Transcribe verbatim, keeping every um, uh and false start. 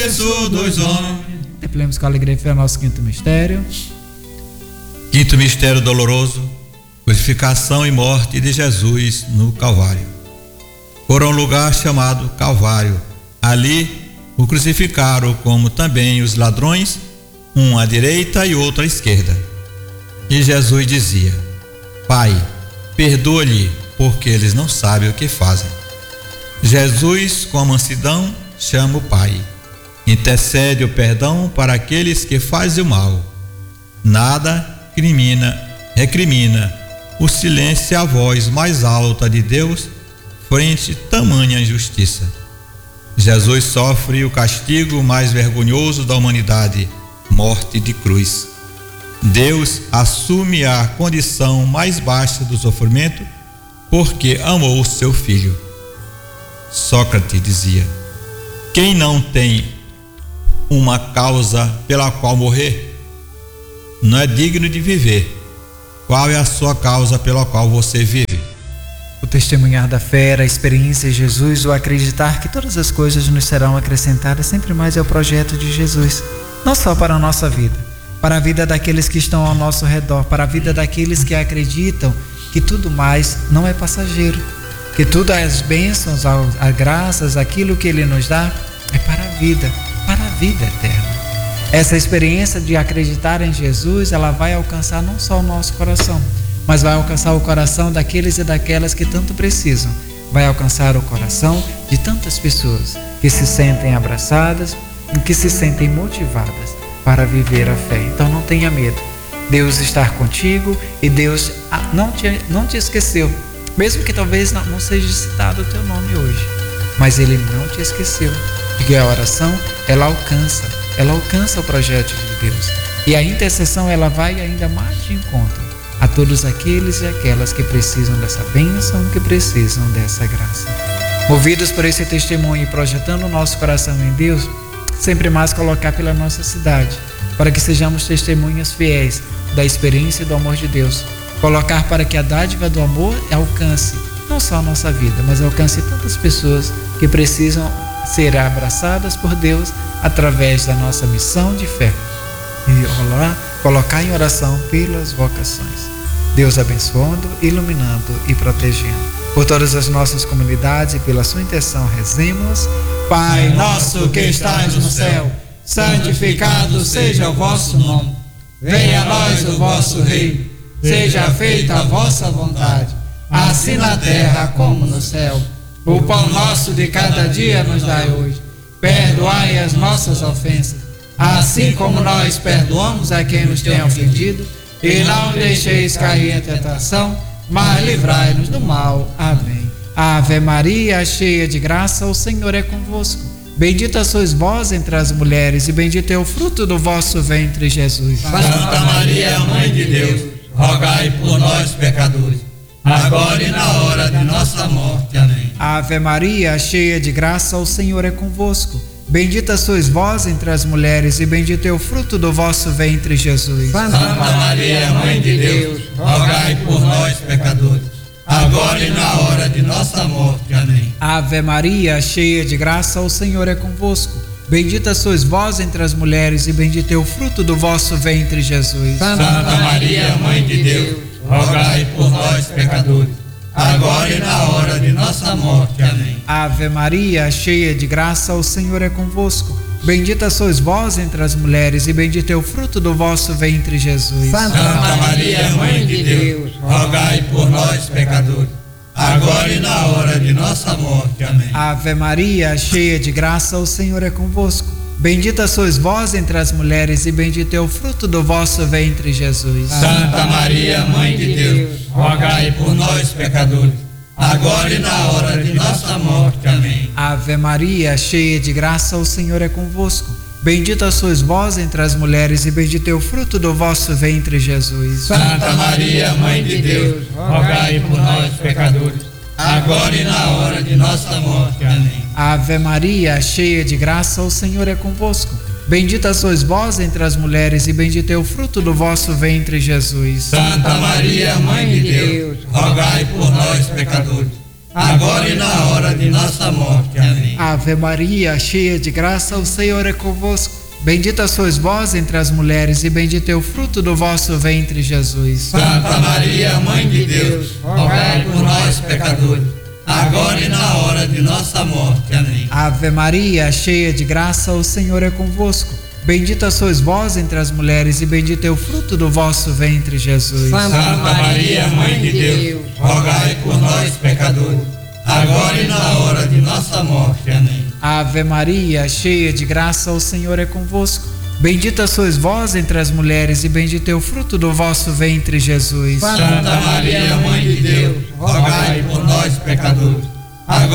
dos homens. Contemplemos com alegria e fé o nosso quinto mistério. Quinto mistério doloroso, crucificação e morte de Jesus no Calvário. Foram um lugar chamado Calvário. Ali o crucificaram, como também os ladrões, um à direita e outro à esquerda. E Jesus dizia: Pai, perdoa-lhe, porque eles não sabem o que fazem. Jesus, com mansidão, chama o Pai. Intercede o perdão para aqueles que fazem o mal. Nada crimina, recrimina. O silêncio é a voz mais alta de Deus frente a tamanha injustiça. Jesus sofre o castigo mais vergonhoso da humanidade, morte de cruz. Deus assume a condição mais baixa do sofrimento porque amou o seu filho. Sócrates dizia: quem não tem uma causa pela qual morrer não é digno de viver. Qual é a sua causa pela qual você vive? O testemunhar da fé, a experiência em Jesus, o acreditar que todas as coisas nos serão acrescentadas sempre mais é o projeto de Jesus, não só para a nossa vida, para a vida daqueles que estão ao nosso redor, para a vida daqueles que acreditam que tudo mais não é passageiro, que tudo as bênçãos, as graças, aquilo que Ele nos dá é para a vida, para a vida eterna. Essa experiência de acreditar em Jesus, ela vai alcançar não só o nosso coração, mas vai alcançar o coração daqueles e daquelas que tanto precisam. Vai alcançar o coração de tantas pessoas que se sentem abraçadas e que se sentem motivadas para viver a fé. Então não tenha medo. Deus está contigo e Deus não te, não te esqueceu. Mesmo que talvez não, não seja citado o teu nome hoje, mas Ele não te esqueceu. Porque a oração, ela alcança, ela alcança o projeto de Deus. E a intercessão, ela vai ainda mais de encontro a todos aqueles e aquelas que precisam dessa bênção, que precisam dessa graça. Movidos por esse testemunho e projetando o nosso coração em Deus, sempre mais colocar pela nossa cidade, para que sejamos testemunhas fiéis da experiência e do amor de Deus. Colocar para que a dádiva do amor alcance não só a nossa vida, mas alcance tantas pessoas que precisam ser abraçadas por Deus através da nossa missão de fé. E rolar, colocar em oração pelas vocações. Deus abençoando, iluminando e protegendo. Por todas as nossas comunidades e pela sua intenção, rezemos. Pai nosso que estás no céu, santificado seja o vosso nome. Venha a nós o vosso reino. Seja feita a vossa vontade, assim na terra como no céu. O pão nosso de cada dia nos dai hoje. Perdoai as nossas ofensas, assim como nós perdoamos a quem nos tem ofendido. E não deixeis cair em tentação, mas livrai-nos do mal. Amém. Ave Maria, cheia de graça, o Senhor é convosco. Bendita sois vós entre as mulheres, e bendito é o fruto do vosso ventre, Jesus. Santa Maria, Mãe de Deus, rogai por nós, pecadores, agora e na hora de nossa morte. Amém. Ave Maria, cheia de graça, o Senhor é convosco. Bendita sois vós entre as mulheres, e bendito é o fruto do vosso ventre, Jesus. Santa Maria, Mãe de Deus, rogai por nós, pecadores, agora e na hora de nossa morte. Amém. Ave Maria, cheia de graça, o Senhor é convosco. Bendita sois vós entre as mulheres, e bendito é o fruto do vosso ventre, Jesus. Santa Maria, Mãe de Deus, rogai por nós, pecadores, agora e na hora de nossa morte. Amém. Ave Maria, cheia de graça, o Senhor é convosco. Bendita sois vós entre as mulheres, e bendito é o fruto do vosso ventre, Jesus. Santa Maria, Mãe de Deus, rogai por nós, pecadores, agora e na hora de nossa morte. Amém. Ave Maria, cheia de graça, o Senhor é convosco. Bendita sois vós entre as mulheres, e bendito é o fruto do vosso ventre, Jesus. Santa Maria, Mãe de Deus, rogai por nós, pecadores, agora e na hora de nossa morte. Amém. Ave Maria, cheia de graça, o Senhor é convosco. Bendita sois vós entre as mulheres, e bendito é o fruto do vosso ventre, Jesus. Santa Maria, Mãe de Deus, rogai por nós, pecadores, agora e na hora de nossa morte. Amém. Ave Maria, cheia de graça, o Senhor é convosco. Bendita sois vós entre as mulheres, e bendito é o fruto do vosso ventre, Jesus. Santa Maria, Mãe de Deus, rogai por nós, pecadores, agora e na hora de nossa morte. Amém. Ave Maria, cheia de graça, o Senhor é convosco. Bendita sois vós entre as mulheres, e bendito é o fruto do vosso ventre, Jesus. Santa Maria, Mãe de Deus, rogai por nós, pecadores, agora e na hora de nossa morte. Amém. Ave Maria, cheia de graça, o Senhor é convosco. Bendita sois vós entre as mulheres, e bendito é o fruto do vosso ventre, Jesus. Santa Maria, Mãe de Deus, rogai por nós, pecadores, agora e na hora de nossa morte. Amém. Ave Maria, cheia de graça, o Senhor é convosco. Bendita sois vós entre as mulheres, e bendito é o fruto do vosso ventre, Jesus. Santa Maria, Mãe de Deus, rogai por nós, pecadores, agora